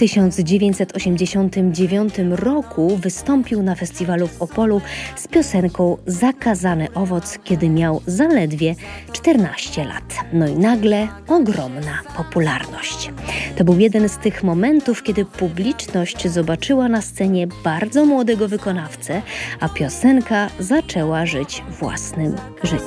1989 roku wystąpił na festiwalu w Opolu z piosenką Zakazany owoc, kiedy miał zaledwie 14 lat. No i nagle ogromna popularność. To był jeden z tych momentów, kiedy publiczność zobaczyła na scenie bardzo młodego wykonawcę, a piosenka zaczęła żyć własnym życiem.